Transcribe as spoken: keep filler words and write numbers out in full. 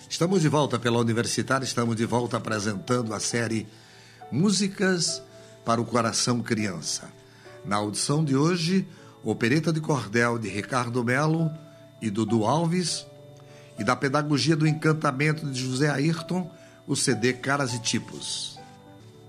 Estamos de volta pela Universitária, estamos de volta apresentando a série Músicas para o Coração Criança. Na audição de hoje, Opereta de Cordel de Ricardo Melo e Dudu Alves, e da Pedagogia do Encantamento de José Ayrton, o C D Caras e Tipos.